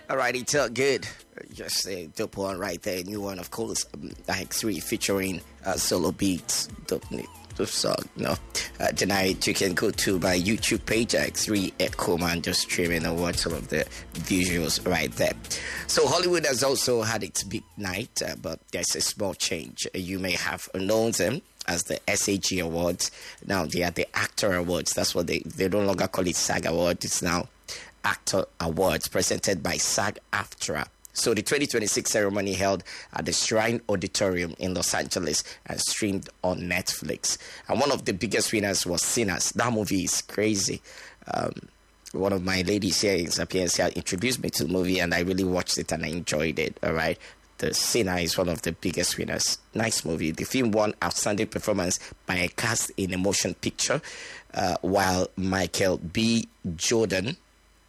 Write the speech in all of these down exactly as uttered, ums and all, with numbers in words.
All right, it's all good. Just a dope one right there. New one, of course. Um, X three featuring uh, Solo Beats. Dope, dope song. No. Uh, tonight, you can go to my YouTube page, X three Echo Man, just streaming and watch some of the visuals right there. So, Hollywood has also had its big night, uh, but there's a small change. Uh, you may have known them as the S A G Awards. Now, they are the Actor Awards. That's what they, they no longer call it SAG Awards. It's now Actor Awards, presented by SAG-AFTRA. So the twenty twenty-six ceremony held at the Shrine Auditorium in Los Angeles and streamed on Netflix. And one of the biggest winners was Sinners. That movie is crazy. Um, one of my ladies here in Sapiencia introduced me to the movie, and I really watched it and I enjoyed it. All right. The Sinner is one of the biggest winners. Nice movie. The film won Outstanding Performance by a Cast in a Motion Picture, uh, while Michael B. Jordan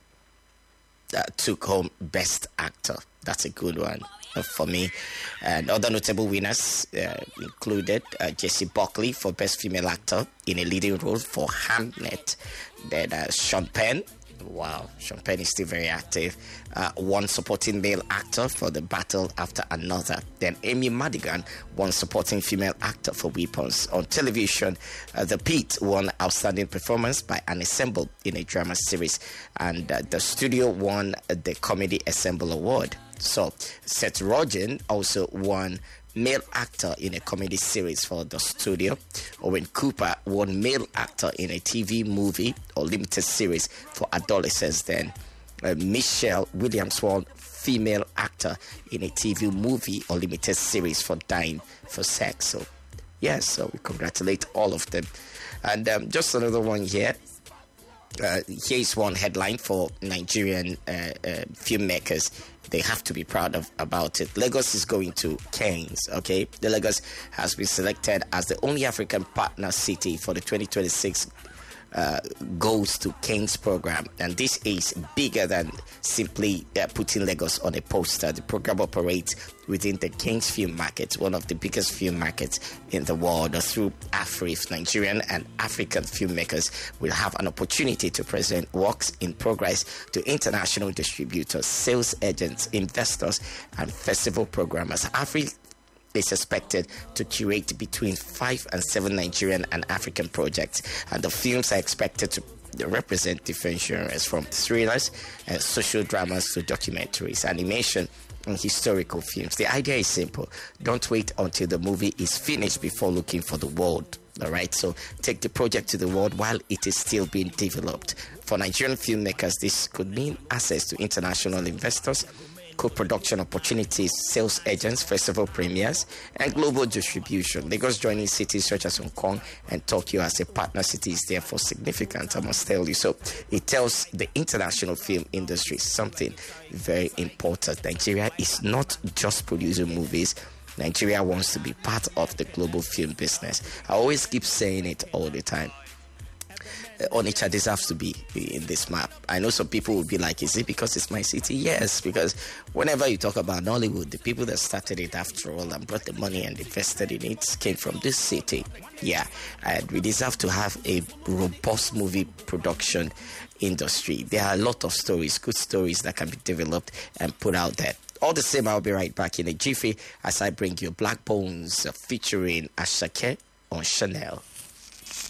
Uh, took home Best Actor. That's a good one uh, for me. And other notable winners uh, included uh, Jessie Buckley for Best Female Actor in a Leading Role for Hamnet. Then uh, Sean Penn. Wow, Sean Penn is still very active. Uh, one Supporting Male Actor for The Battle After Another. Then Amy Madigan won Supporting Female Actor for Weapons. On television, uh, The Pete won Outstanding Performance by an Ensemble in a Drama Series. And uh, the studio won the Comedy Ensemble Award. So, Seth Rogen also won Male Actor in a Comedy Series for the studio. Owen Cooper won Male Actor in a T V movie or limited series for adolescents. Then uh, Michelle Williams won Female Actor in a T V movie or limited series for Dying for Sex. So, yes, so we congratulate all of them. And um, just another one here. Uh, here's one headline for Nigerian uh, uh, filmmakers. They have to be proud of about it. Lagos is going to Cannes, okay? The Lagos has been selected as the only African partner city for the twenty twenty-six uh, Goes to Cannes program. And this is bigger than simply uh, putting Lagos on a poster. The program operates within the Cannes film market, one of the biggest film markets in the world. Through AFRIF, Nigerian and African filmmakers will have an opportunity to present works in progress to international distributors, sales agents, investors, and festival programmers. AFRIF is expected to curate between five and seven Nigerian and African projects, and the films are expected to represent different genres, from thrillers and social dramas to documentaries, animation, and historical films. The idea is simple. Don't wait until the movie is finished before looking for the world. All right, so take the project to the world while it is still being developed. For Nigerian filmmakers, this could mean access to international investors, co-production opportunities, sales agents, festival premieres, and global distribution. Lagos joining cities such as Hong Kong and Tokyo as a partner city is therefore significant, I must tell you. So it tells the international film industry something very important. Nigeria is not just producing movies. Nigeria wants to be part of the global film business. I always keep saying it all the time. Onitsha deserves to be in this map. I know some people will be like, is it because it's my city? Yes, because whenever you talk about Nollywood, the people that started it after all and brought the money and invested in it came from this city. Yeah, and we deserve to have a robust movie production industry. There are a lot of stories, good stories that can be developed and put out there. All the same, I'll be right back in a jiffy as I bring you Black Bones featuring Ashake on Chanel.